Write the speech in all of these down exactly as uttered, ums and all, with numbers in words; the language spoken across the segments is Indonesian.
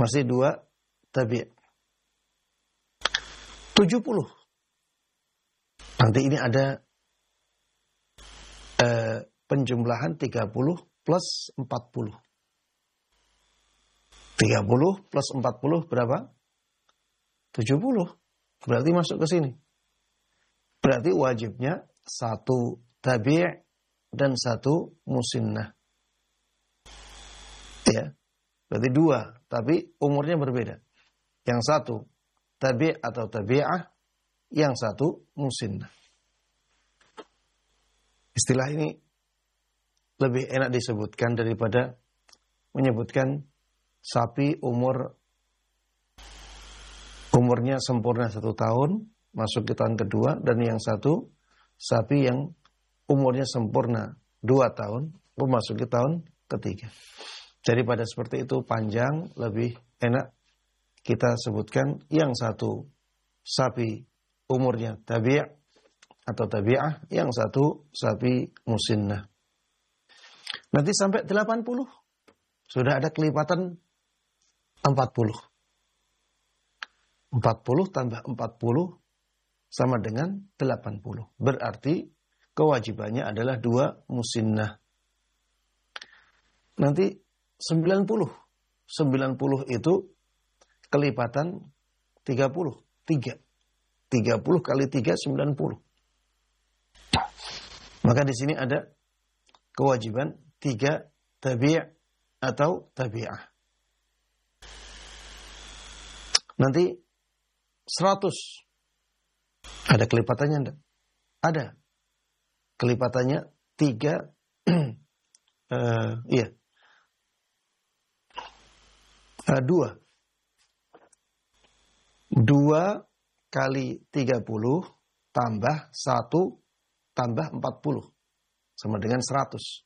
Masih dua tabi'. tujuh puluh. Nanti ini ada eh, penjumlahan tiga puluh plus empat puluh. tiga puluh plus empat puluh berapa? tujuh puluh. Berarti masuk ke sini. Berarti wajibnya satu tabi' dan satu musinnah. Ya. Berarti dua, tapi umurnya berbeda. Yang satu tabi' atau tabi'ah, yang satu musinnah. Istilah ini lebih enak disebutkan daripada menyebutkan sapi umur umurnya sempurna satu tahun, masuk ke tahun kedua, dan yang satu sapi yang umurnya sempurna dua tahun, memasuki tahun ketiga. Jadi pada seperti itu panjang, lebih enak kita sebutkan yang satu sapi umurnya tabi' atau tabi'ah, yang satu sapi musinnah. Nanti sampai delapan puluh sudah ada kelipatan empat puluh. empat puluh tambah empat puluh sama dengan delapan puluh. Berarti kewajibannya adalah dua musinnah. Nanti sembilan puluh. sembilan puluh itu kelipatan tiga puluh. tiga. tiga puluh kali tiga, sembilan puluh. Maka di sini ada kewajiban tiga tabi' atau tabi'ah. Nanti seratus. Ada kelipatannya enggak? Ada. Kelipatannya tiga. uh, iya. Uh, dua. Dua kali tiga puluh tambah satu tambah empat puluh. Sama dengan seratus.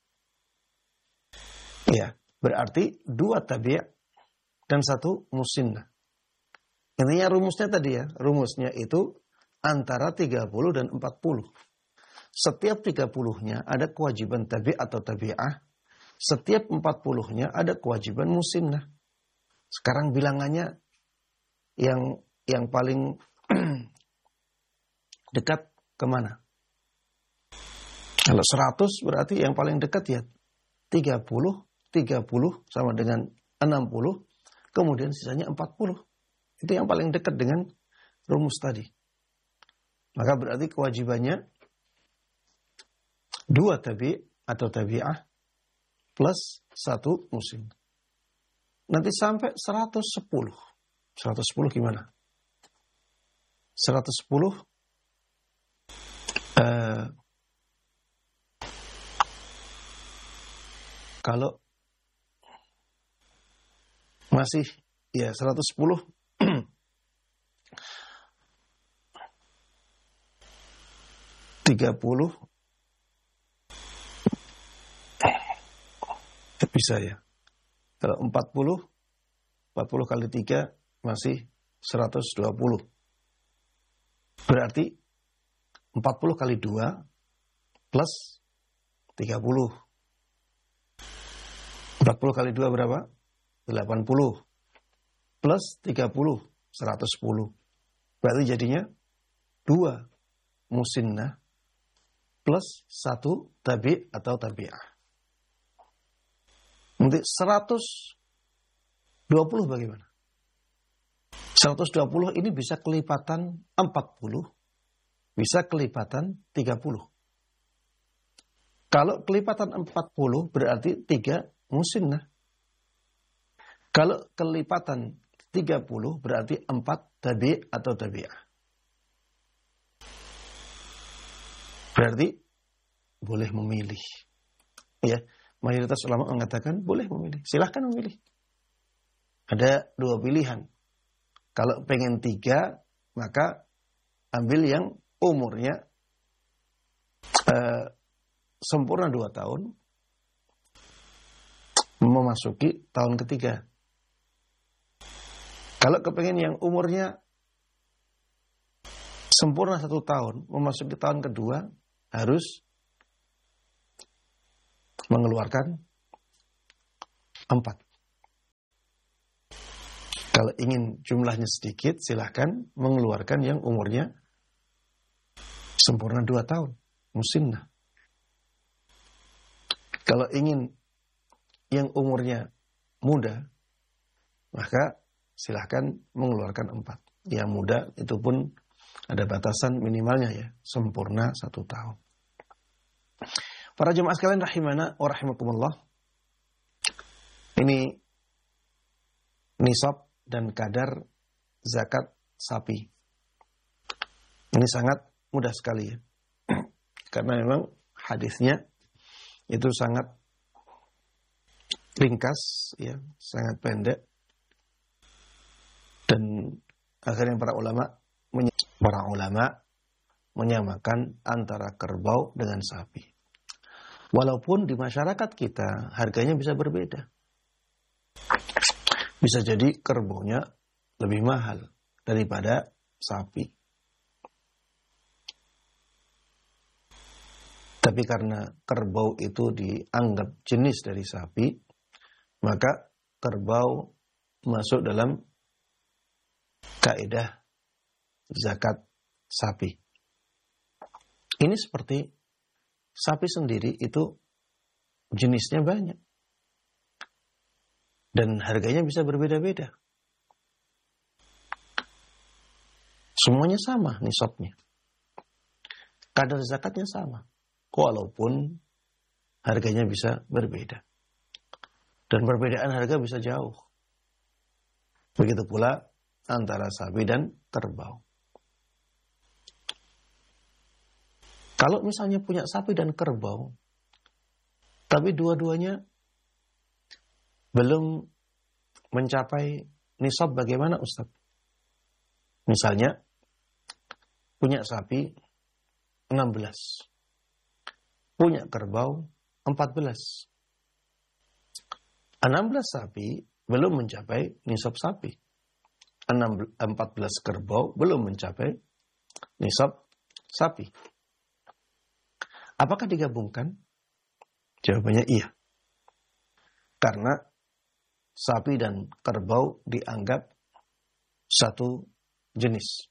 Iya. Berarti dua tabi' dan satu musinnah. Intinya rumusnya tadi ya, rumusnya itu antara tiga puluh dan empat puluh. Setiap tiga puluhnya ada kewajiban tabi' atau tabi'ah. Setiap empat puluhnya ada kewajiban musinnah. Sekarang bilangannya yang yang paling dekat kemana? Kalau seratus berarti yang paling dekat ya tiga puluh, tiga puluh sama dengan enam puluh, kemudian sisanya empat puluh. Itu yang paling dekat dengan rumus tadi. Maka berarti kewajibannya dua tabi' atau tabi'ah plus satu musim. Nanti sampai seratus sepuluh. seratus sepuluh gimana? seratus sepuluh uh, kalau masih ya seratus sepuluh tiga puluh bisa ya. Kalau empat puluh empat puluh kali tiga masih seratus dua puluh. Berarti empat puluh kali dua plus tiga puluh. empat puluh kali dua berapa? delapan puluh. Plus tiga puluh, seratus sepuluh. Berarti jadinya dua musinnah plus satu tabi' atau tabi'ah. Nanti seratus dua puluh bagaimana? seratus dua puluh ini bisa kelipatan empat puluh, bisa kelipatan tiga puluh. Kalau kelipatan empat puluh berarti tiga musinnah. Kalau kelipatan tiga puluh berarti empat tabi' atau tabi'ah. Berarti boleh memilih. Ya, mayoritas ulama mengatakan boleh memilih. Silahkan memilih. Ada dua pilihan. Kalau pengen tiga, maka ambil yang umurnya uh, sempurna dua tahun, memasuki tahun ketiga. Kalau kepengen yang umurnya sempurna satu tahun, memasuki tahun kedua, harus mengeluarkan empat. Kalau ingin jumlahnya sedikit, silahkan mengeluarkan yang umurnya sempurna dua tahun, musimnah. Kalau ingin yang umurnya muda, maka silahkan mengeluarkan empat. Yang muda itu pun ada batasan minimalnya ya, sempurna satu tahun. Para jemaah sekalian rahimana wa rahimakumullah. Ini nisab dan kadar zakat sapi. Ini sangat mudah sekali ya. Karena memang hadisnya itu sangat ringkas ya, sangat pendek. Dan akhirnya para ulama para ulama menyamakan antara kerbau dengan sapi. Walaupun di masyarakat kita harganya bisa berbeda. Bisa jadi kerbaunya lebih mahal daripada sapi. Tapi karena kerbau itu dianggap jenis dari sapi, maka kerbau masuk dalam kaidah zakat sapi. Ini seperti sapi sendiri itu jenisnya banyak. Dan harganya bisa berbeda-beda. Semuanya sama nisabnya. Kadar zakatnya sama. Walaupun harganya bisa berbeda. Dan perbedaan harga bisa jauh. Begitu pula antara sapi dan kerbau. Kalau misalnya punya sapi dan kerbau, tapi dua-duanya belum mencapai nisab, bagaimana Ustaz? Misalnya punya sapi enam belas, punya kerbau empat belas. enam belas sapi belum mencapai nisab sapi. empat belas kerbau belum mencapai nisab sapi. Apakah digabungkan? Jawabannya iya. Karena sapi dan kerbau dianggap satu jenis.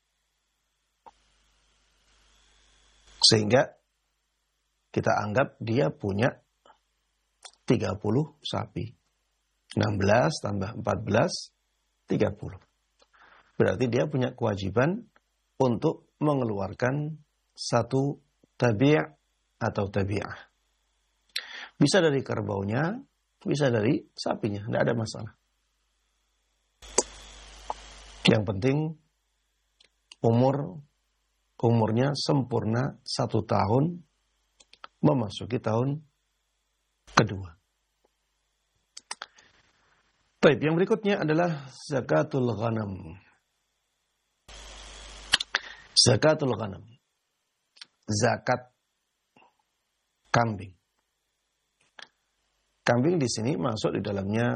Sehingga kita anggap dia punya tiga puluh sapi. enam belas tambah empat belas, tiga puluh. Berarti dia punya kewajiban untuk mengeluarkan satu tabi' atau tabi'ah. Bisa dari kerbaunya, bisa dari sapinya, tidak ada masalah. Yang penting umur umurnya sempurna satu tahun, memasuki tahun kedua. Baik, yang berikutnya adalah zakatul ghanam. Zakatul ghanam. Zakat kambing. Kambing di sini masuk di dalamnya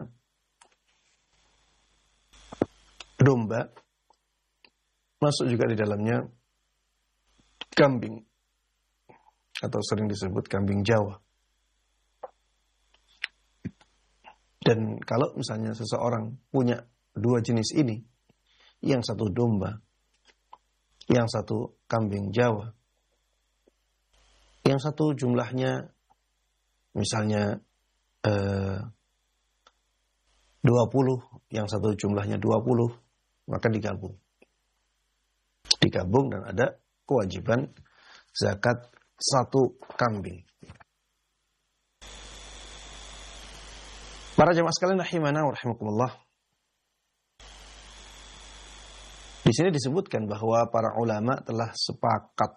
domba, masuk juga di dalamnya kambing, atau sering disebut kambing Jawa. Dan kalau misalnya seseorang punya dua jenis ini, yang satu domba, yang satu kambing Jawa, yang satu jumlahnya misalnya eh, dua puluh, yang satu jumlahnya dua puluh, maka digabung. Digabung dan ada kewajiban zakat satu kambing. Para jemaah sekalian rahimana wa rahimakumullah. Di sini disebutkan bahwa para ulama telah sepakat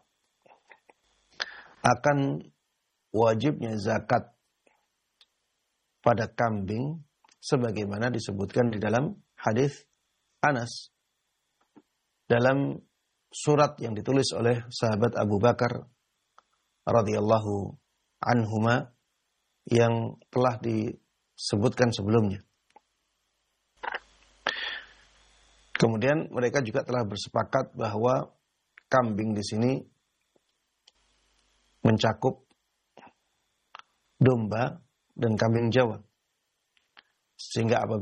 akan wajibnya zakat pada kambing sebagaimana disebutkan di dalam hadis Anas dalam surat yang ditulis oleh sahabat Abu Bakar radhiyallahu anhuma yang telah disebutkan sebelumnya. Kemudian mereka juga telah bersepakat bahwa kambing di sini mencakup domba dan kambing Jawa. Sehingga apabila